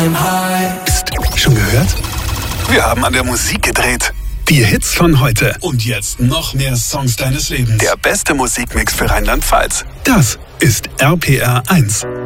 I'm high. Psst, schon gehört? Wir haben an der Musik gedreht. Die Hits von heute. Und jetzt noch mehr Songs deines Lebens. Der beste Musikmix für Rheinland-Pfalz. Das ist RPR 1.